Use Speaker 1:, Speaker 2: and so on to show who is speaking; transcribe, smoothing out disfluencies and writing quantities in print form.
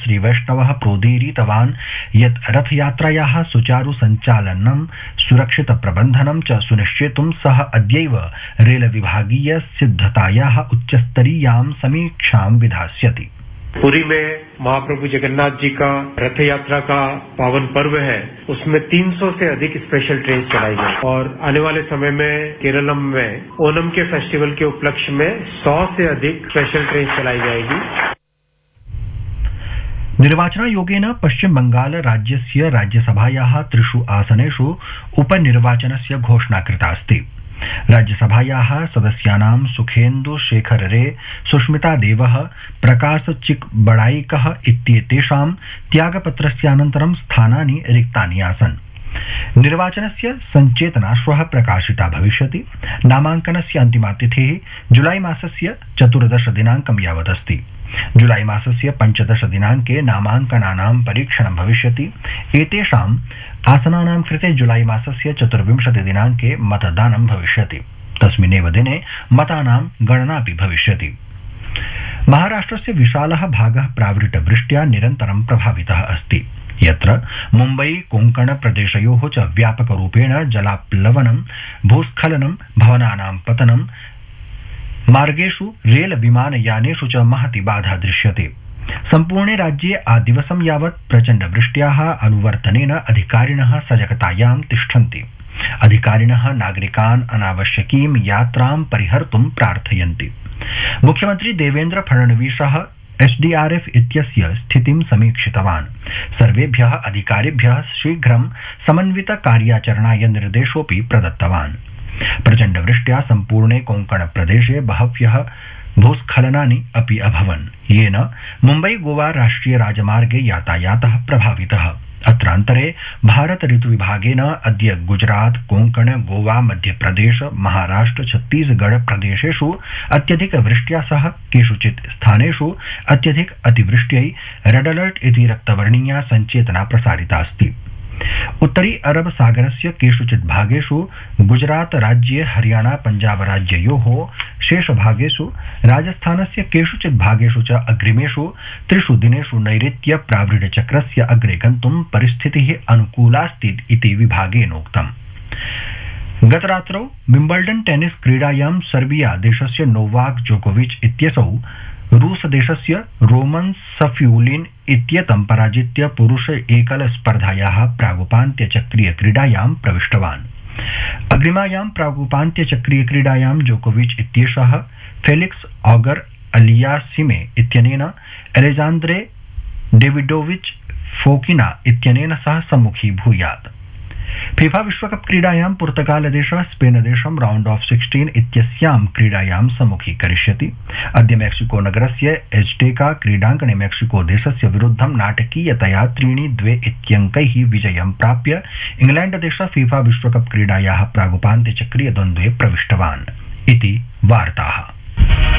Speaker 1: श्रीवैष्णवः प्रोदीरितवान् यत् रथयात्रायाः सुचारु सञ्चालनं सुरक्षित प्रबन्धनं च सुनिश्चेतुं सः अद्यैव रेलविभागीय सिद्धतायाः उच्चस्तरीयां समीक्षां विधास्यति।
Speaker 2: पुरी में महाप्रभु जगन्नाथ जी का रथ यात्रा का पावन पर्व है, उसमें 300 से अधिक स्पेशल ट्रेन चलाई गई और आने वाले समय में केरलम में ओणम के फेस्टिवल के उपलक्ष्य में 100 से अधिक स्पेशल ट्रेन चलाई जाएगी।
Speaker 1: निर्वाचनायोगेन पश्चिम बंगाल राज्यस्य राज्यसभायाः 3 आसनेषु उपनिर्वाचनस्य घोषणा कृता अस्ति। राज्यसभायाः सदस्यानां सुखेन्दु शेखर रे, सुष्मिता देवः, प्रकाश चिकबड़ाइकः इत्येतेषां त्यागपत्रस्यानन्तरं स्थानानि रिक्तानि आसन्। निर्वाचनस्य संचेतना श्वः प्रकाशिता भविष्यति। नामांकनस्य अन्तिमा तिथिः जुलाई मासस्य 14 दिनाङ्कं यावदस्ति। जुलाई मासस्य 15 दिनाङ्के नामांकनानां परीक्षणं भविष्यति। एतेषाम् आसनानां कृते जुलाई मासस्य 24 दिनाङ्के मतदानं भविष्यति। तस्मिन्नेव दिने मतानां गणनापि भविष्यति। महाराष्ट्रस्य विशालः भागः प्रावृतवृष्ट्या निरन्तरं प्रभावितः अस्ति, यत्र मुम्बई कोंकण प्रदेशयोः च व्यापकरूपेण जलाप्लवनं, भूस्खलनं, भवनानां पतनं, मार्गेषु रेल विमानयानेषु च महती बाधा दृश्यते। सम्पूर्णे राज्ये आदिवसं यावत् प्रचण्डवृष्ट्याः अनुवर्तनेन अधिकारिणः सजगतायां तिष्ठन्ति। अधिकारिणः नागरिकान् अनावश्यकीं यात्रां परिहर्तुं प्रार्थयन्ति। मुख्यमन्त्री देवेन्द्र फडणवीसः एसडीआरएफ इत्यस्य स्थितिं समीक्षितवान्। सर्वेभ्यः अधिकारिभ्यः शीघ्रं समन्वित कार्याचरणाय निर्देशोऽपि प्रदत्तवान्। प्रचण्डवृष्ट्या सम्पूर्णे कोंकण प्रदेशे बहव्यः भूस्खलनानि अपि अभवन्, येन मुम्बई गोवा राष्ट्रिय राजमार्गे यातायातः प्रभावितः। अत्रान्तरे भारत ऋतुविभागेन अद्य गुजरात, कोंकण, गोवा, मध्यप्रदेश, महाराष्ट्र, छत्तीसगढ़ प्रदेशेषु अत्यधिक वृष्ट्या सह केषुचित् स्थानेषु अत्यधिक अतिवृष्ट्यै रेड अलर्ट इति रक्तवर्णीया सञ्चेतना प्रसारिता अस्ति। उत्तरी अरब सागरस्य केषुचित् भागेषु गुजरात राज्ये, हरियाणा, पञ्जाब राज्ययोः शेषभागेषु, राजस्थानस्य केषुचित् भागेषु च अग्रिमेषु 3 दिनेषु नैऋत्य प्रावृढचक्रस्य अग्रे गन्तुं परिस्थितिः अनुकूलास्ति इति विभागेनोक्तम्। गतरात्रौ विम्बल्डन् टेनिस क्रीडायां सर्बिया देशस्य नोवाक जोकोविच इत्यसौ रूस देशस्य रोमन सफ्यूलिन इत्येतं पराजित्य पुरुष एकल स्पर्धायाः प्रागुपान्त्यचक्रीय क्रीडायां प्रविष्टवान्। अग्रिमायां प्रागुपान्त्यचक्रीय क्रीडायां जोकोविच इत्येषः फेलिक्स ऑगर अलियासिमे इत्यनेन अलेजान्द्रे डेविडोविच फोकिना इत्यनेन सह सम्मुखीभूयात्। फीफा विश्वकप क्रीडायां पुर्तगालदेशः स्पेनदेशं राउंड ऑफ 16 इत्यस्यां क्रीडायां सम्मुखीकरिष्यति। अद्य मेक्सिको नगरस्य एज्टेका क्रीडाङ्गणे मेक्सिको देशस्य विरुद्धं नाटकीयतया 3-2 इत्यङ्कैः विजयं प्राप्य इंग्लैण्डदेशः फीफा विश्वकप क्रीडायाः प्रागुपान्त्यचक्रीय द्वन्द्वे प्रविष्टवान् इति वार्ताः।